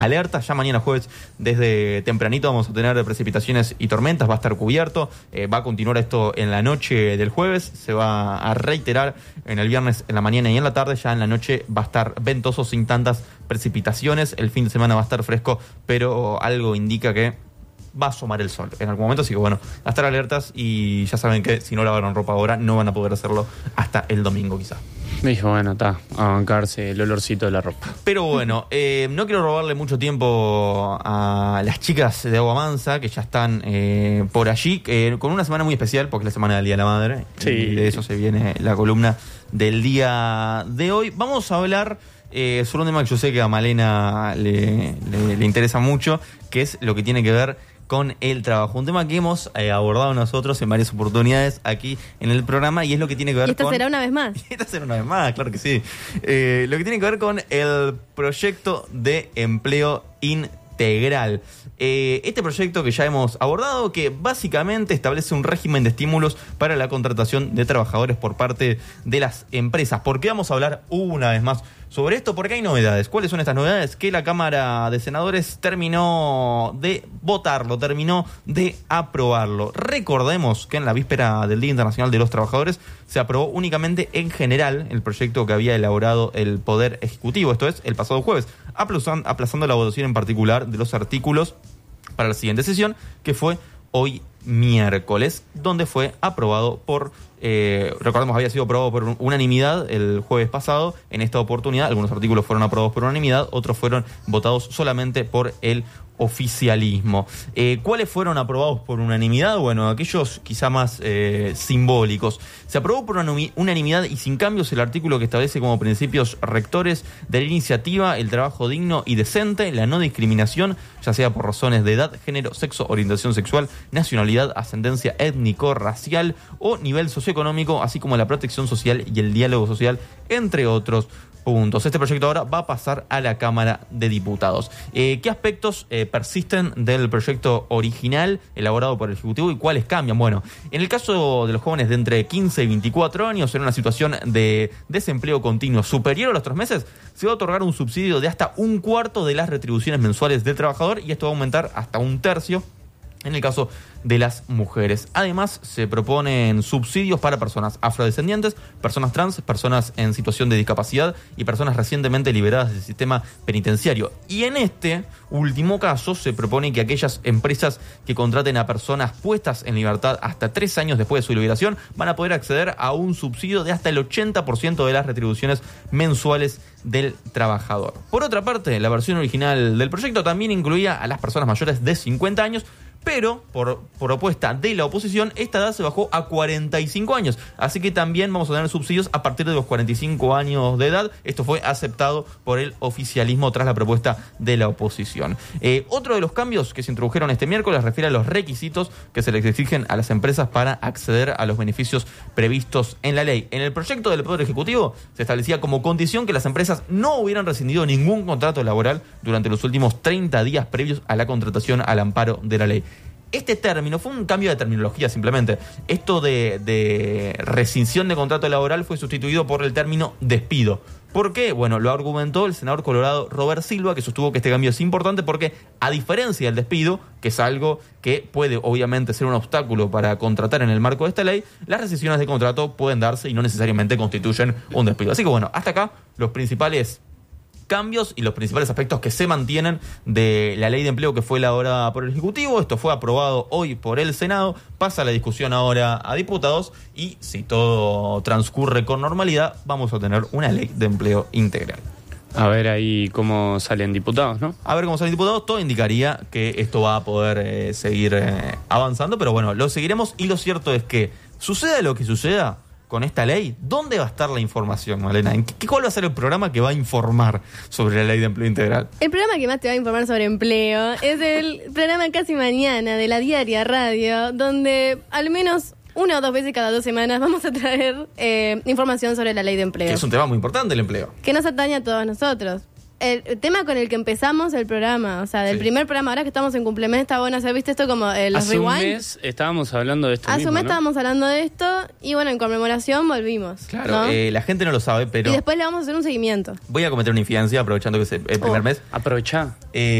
alerta. Ya mañana jueves, desde tempranito, vamos a tener precipitaciones y tormentas, va a estar cubierto, va a continuar esto en la noche del jueves, se va a reiterar en el viernes en la mañana y en la tarde. Ya en la noche va a estar ventoso sin tantas precipitaciones, el fin de semana va a estar fresco, pero algo indica que va a asomar el sol en algún momento, así que bueno, a estar alertas, y ya saben que si no lavaron ropa ahora no van a poder hacerlo hasta el domingo quizá. Dijo, bueno, está, a bancarse el olorcito de la ropa. Pero bueno, no quiero robarle mucho tiempo a las chicas de Agua Mansa, que ya están por allí, con una semana muy especial, porque es la semana del Día de la Madre. Sí. Y de eso se viene la columna del día de hoy. Vamos a hablar sobre un tema que yo sé que a Malena le interesa mucho, que es lo que tiene que ver con el trabajo. Un tema que hemos abordado nosotros en varias oportunidades aquí en el programa, y es lo que tiene que ver ¿Y esta con... será una vez más? Esta será una vez más, claro que sí. Lo que tiene que ver con el proyecto de empleo integral. Este proyecto que ya hemos abordado, que básicamente establece un régimen de estímulos para la contratación de trabajadores por parte de las empresas. ¿Por qué vamos a hablar una vez más sobre esto? Porque hay novedades. ¿Cuáles son estas novedades? Que la Cámara de Senadores terminó de votarlo, terminó de aprobarlo. Recordemos que en la víspera del Día Internacional de los Trabajadores se aprobó únicamente en general el proyecto que había elaborado el Poder Ejecutivo, esto es, el pasado jueves, aplazando la votación en particular de los artículos para la siguiente sesión, que fue hoy miércoles, donde fue aprobado por... recordemos, había sido aprobado por unanimidad el jueves pasado. En esta oportunidad algunos artículos fueron aprobados por unanimidad, otros fueron votados solamente por el oficialismo. ¿Cuáles fueron aprobados por unanimidad? Bueno, aquellos quizá más simbólicos. Se aprobó por unanimidad y sin cambios el artículo que establece como principios rectores de la iniciativa el trabajo digno y decente, la no discriminación, ya sea por razones de edad, género, sexo, orientación sexual, nacionalidad, ascendencia étnico-racial o nivel socioeconómico, así como la protección social y el diálogo social, entre otros puntos. Este proyecto ahora va a pasar a la Cámara de Diputados. ¿Qué aspectos persisten del proyecto original elaborado por el Ejecutivo y cuáles cambian? Bueno, en el caso de los jóvenes de entre 15 y 24 años en una situación de desempleo continuo superior a los 3 meses, se va a otorgar un subsidio de hasta 1/4 de las retribuciones mensuales del trabajador, y esto va a aumentar hasta 1/3 en el caso de las mujeres. Además, se proponen subsidios para personas afrodescendientes, personas trans, personas en situación de discapacidad y personas recientemente liberadas del sistema penitenciario. Y en este último caso, se propone que aquellas empresas que contraten a personas puestas en libertad hasta 3 años después de su liberación van a poder acceder a un subsidio de hasta el 80% de las retribuciones mensuales del trabajador. Por otra parte, la versión original del proyecto también incluía a las personas mayores de 50 años, pero por propuesta de la oposición, esta edad se bajó a 45 años. Así que también vamos a tener subsidios a partir de los 45 años de edad. Esto fue aceptado por el oficialismo tras la propuesta de la oposición. Otro de los cambios que se introdujeron este miércoles refiere a los requisitos que se les exigen a las empresas para acceder a los beneficios previstos en la ley. En el proyecto del Poder Ejecutivo se establecía como condición que las empresas no hubieran rescindido ningún contrato laboral durante los últimos 30 días previos a la contratación al amparo de la ley. Este término fue un cambio de terminología simplemente. Esto de rescisión de contrato laboral fue sustituido por el término despido. ¿Por qué? Bueno, lo argumentó el senador colorado Robert Silva, que sostuvo que este cambio es importante porque, a diferencia del despido, que es algo que puede obviamente ser un obstáculo para contratar en el marco de esta ley, las rescisiones de contrato pueden darse y no necesariamente constituyen un despido. Así que bueno, hasta acá los principales cambios y los principales aspectos que se mantienen de la ley de empleo que fue elaborada por el Ejecutivo. Esto fue aprobado hoy por el Senado, pasa la discusión ahora a diputados y, si todo transcurre con normalidad, vamos a tener una ley de empleo integral. A ver ahí cómo salen diputados, ¿no? A ver cómo salen diputados. Todo indicaría que esto va a poder seguir avanzando, pero bueno, lo seguiremos, y lo cierto es que suceda lo que suceda con esta ley, ¿dónde va a estar la información, Malena? ¿Cuál va a ser el programa que va a informar sobre la ley de empleo integral? El programa que más te va a informar sobre empleo es el programa Casi Mañana de la Diaria Radio, donde al menos 1 o 2 veces cada 2 semanas vamos a traer información sobre la ley de empleo. Que es un tema muy importante, el empleo. Que nos atañe a todos nosotros. el tema con el que empezamos el programa, o sea, del Sí. primer programa, ahora que estamos en cumplemes, está bueno hacer, ¿viste esto como los Hace un rewind? mes estábamos hablando de esto Hace mismo, un mes ¿no? estábamos hablando de esto y bueno, en conmemoración volvimos. Claro, ¿no? la gente no lo sabe, pero Y después le vamos a hacer un seguimiento. voy a cometer una infidencia aprovechando que es el primer Oh, mes. Aprovechá.